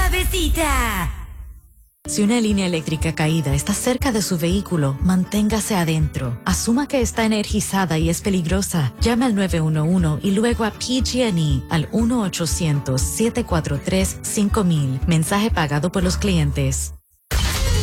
suavecita. Si una línea eléctrica caída está cerca de su vehículo, manténgase adentro. Asuma que está energizada y es peligrosa. Llame al 911 y luego a PG&E al 1-800-743-5000. Mensaje pagado por los clientes.